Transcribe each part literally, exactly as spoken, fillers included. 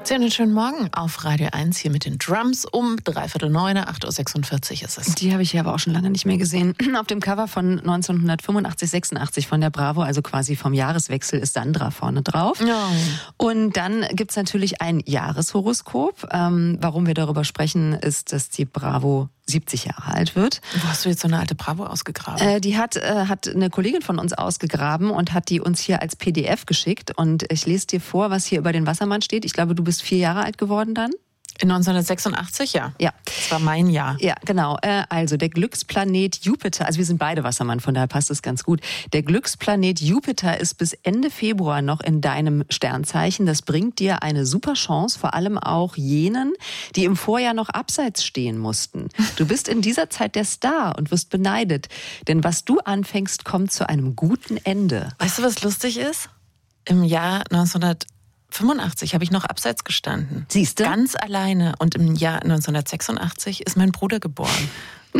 Einen schönen Morgen auf Radio eins hier mit den Drums um dreiviertel neun, acht Uhr sechsundvierzig ist es. Die habe ich hier aber auch schon lange nicht mehr gesehen. Auf dem Cover von neunzehnhundertfünfundachtzig, sechsundachtzig von der Bravo, also quasi vom Jahreswechsel, ist Sandra vorne drauf. Ja. Und dann gibt's natürlich ein Jahreshoroskop. Ähm, warum wir darüber sprechen, ist, dass die Bravo siebzig Jahre alt wird. Wo hast du jetzt so eine alte Bravo ausgegraben? Äh, die hat, äh, hat eine Kollegin von uns ausgegraben und hat die uns hier als P D F geschickt. Und ich lese dir vor, was hier über den Wassermann steht. Ich glaube, du bist vier Jahre alt geworden dann? In neunzehnhundertsechsundachtzig, ja. Ja. Das war mein Jahr. Ja, genau. Äh, also der Glücksplanet Jupiter, also wir sind beide Wassermann, von daher passt es ganz gut. Der Glücksplanet Jupiter ist bis Ende Februar noch in deinem Sternzeichen. Das bringt dir eine super Chance, vor allem auch jenen, die im Vorjahr noch abseits stehen mussten. Du bist in dieser Zeit der Star und wirst beneidet. Denn was du anfängst, kommt zu einem guten Ende. Weißt du, was lustig ist? Im Jahr neunzehnhundertfünfundachtzig habe ich noch abseits gestanden. Siehst du? Ganz alleine. Und im Jahr neunzehnhundertsechsundachtzig ist mein Bruder geboren.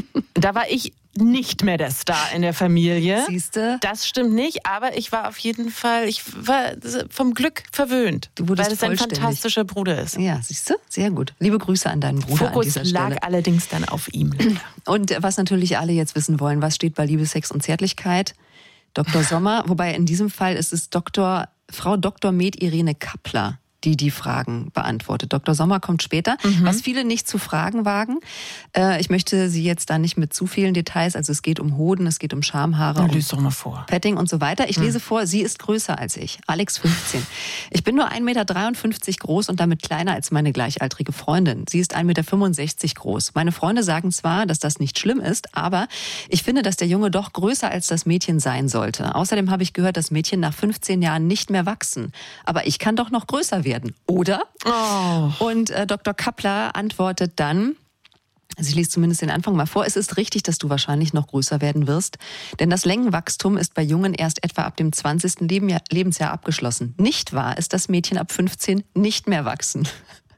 Da war ich nicht mehr der Star in der Familie. Siehst du? Das stimmt nicht, aber ich war auf jeden Fall, ich war vom Glück verwöhnt. Du wurdest weil es ein vollständig. fantastischer Bruder ist. Ja, siehst du? Sehr gut. Liebe Grüße an deinen Bruder Fokus an dieser Stelle. lag allerdings dann auf ihm. Leider. Und was natürlich alle jetzt wissen wollen, was steht bei Liebe, Sex und Zärtlichkeit? Doktor Sommer, wobei in diesem Fall ist es Doktor Frau Doktor Med Irene Kappler, die die Fragen beantwortet. Doktor Sommer kommt später. Mhm. Was viele nicht zu fragen wagen. Äh, ich möchte Sie jetzt da nicht mit zu vielen Details, also es geht um Hoden, es geht um Schamhaare, um Lies doch mal vor. Petting und so weiter. Ich mhm. lese vor, sie ist größer als ich. Alex, fünfzehn. Ich bin nur ein Meter dreiundfünfzig groß und damit kleiner als meine gleichaltrige Freundin. Sie ist ein Meter fünfundsechzig groß. Meine Freunde sagen zwar, dass das nicht schlimm ist, aber ich finde, dass der Junge doch größer als das Mädchen sein sollte. Außerdem habe ich gehört, dass Mädchen nach fünfzehn Jahren nicht mehr wachsen. Aber ich kann doch noch größer werden. Oder? Oh. Und äh, Doktor Kappler antwortet dann, also ich lese zumindest den Anfang mal vor, es ist richtig, dass du wahrscheinlich noch größer werden wirst, denn das Längenwachstum ist bei Jungen erst etwa ab dem zwanzigsten Lebensjahr, Lebensjahr abgeschlossen. Nicht wahr ist, dass Mädchen ab fünfzehn nicht mehr wachsen.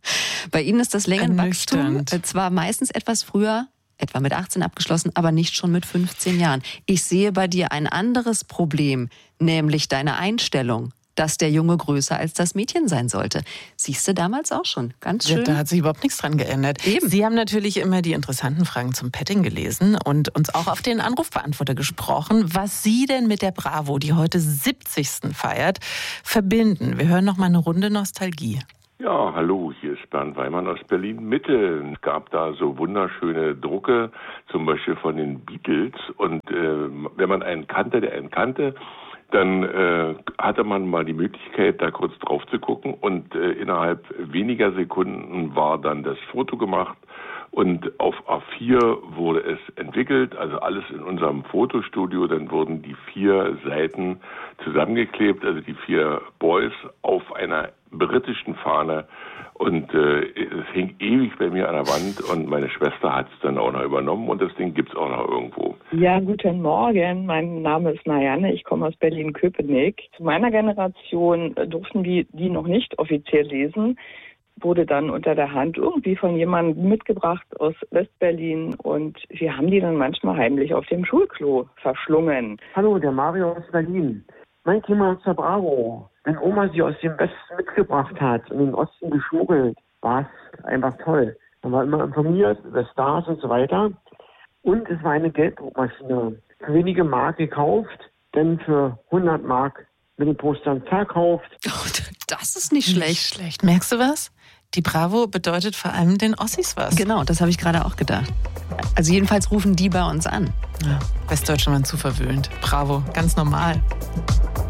Bei ihnen ist das Längenwachstum Ernüchternd. zwar meistens etwas früher, etwa mit achtzehn abgeschlossen, aber nicht schon mit fünfzehn Jahren. Ich sehe bei dir ein anderes Problem, nämlich deine Einstellung, dass der Junge größer als das Mädchen sein sollte. Siehst du damals auch schon. Ganz schön. Ja, da hat sich überhaupt nichts dran geändert. Eben. Sie haben natürlich immer die interessanten Fragen zum Petting gelesen und uns auch auf den Anrufbeantworter gesprochen, was Sie denn mit der Bravo, die heute siebzigsten feiert, verbinden. Wir hören noch mal eine Runde Nostalgie. Ja, hallo, hier ist Bernd Weimann aus Berlin-Mitte. Es gab da so wunderschöne Drucke, zum Beispiel von den Beatles. Und äh, wenn man einen kannte, der einen kannte, dann äh, hatte man mal die Möglichkeit, da kurz drauf zu gucken. Und äh, innerhalb weniger Sekunden war dann das Foto gemacht. Und auf A vier wurde es entwickelt, also alles in unserem Fotostudio. Dann wurden die vier Seiten zusammengeklebt, also die vier Boys auf einer britischen Fahne. Und äh, es hing ewig bei mir an der Wand und meine Schwester hat es dann auch noch übernommen und das Ding gibt's auch noch irgendwo. Ja, guten Morgen. Mein Name ist Marianne. Ich komme aus Berlin-Köpenick. Zu meiner Generation durften wir die noch nicht offiziell lesen. Wurde dann unter der Hand irgendwie von jemandem mitgebracht aus Westberlin und wir haben die dann manchmal heimlich auf dem Schulklo verschlungen. Hallo, der Mario aus Berlin. Mein Thema ist der Bravo. Wenn Oma sie aus dem Westen mitgebracht hat und in den Osten geschmuggelt, war es einfach toll. Man war immer informiert über Stars und so weiter. Und es war eine Gelddruckmaschine. Für wenige Mark gekauft, dann für hundert Mark mit den Postern verkauft. Oh, das ist nicht schlecht. Nicht schlecht. Merkst du was? Die Bravo bedeutet vor allem den Ossis was. Genau, das habe ich gerade auch gedacht. Also jedenfalls rufen die bei uns an. Ja, Westdeutschland waren zu verwöhnt. Bravo, ganz normal.